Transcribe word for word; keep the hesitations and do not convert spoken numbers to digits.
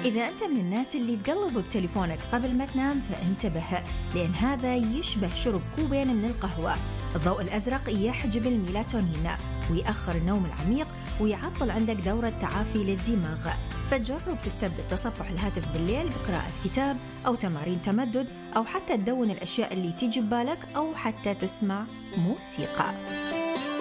إذا أنت من الناس اللي تقلب بتليفونك قبل ما تنام فانتبه، لأن هذا يشبه شرب كوبين من القهوة. الضوء الأزرق يحجب الميلاتونين ويأخر النوم العميق ويعطل عندك دورة تعافي للدماغ. فجرب تستبدل تصفح الهاتف بالليل بقراءة كتاب أو تمارين تمدد، أو حتى تدون الأشياء اللي تيجي ببالك، أو حتى تسمع موسيقى.